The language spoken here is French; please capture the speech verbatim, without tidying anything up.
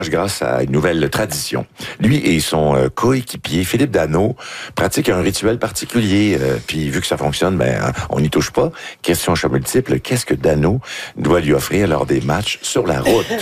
grâce à une nouvelle tradition. Lui et son euh, coéquipier, Philippe Dano, pratiquent un rituel particulier. Euh, puis vu que ça fonctionne, ben on n'y touche pas. Question choix multiple, qu'est-ce que Dano doit lui offrir lors des matchs sur la route?